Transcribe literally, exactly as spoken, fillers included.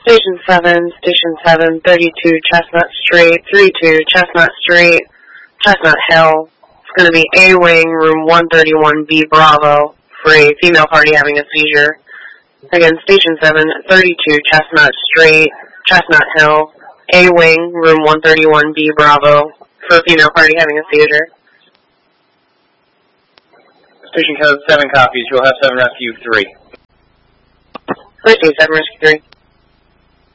Station seven, Station seven, thirty-two Chestnut Street, thirty-two Chestnut Street, Chestnut Hill. It's going to be A Wing, room one thirty-one B Bravo, for a female party having a seizure. Again, Station seven, thirty-two Chestnut Street, Chestnut Hill, A Wing, room one thirty-one B Bravo, for a female party having a seizure. Station code seven copies. You'll have seven Rescue three. Station seven Rescue three.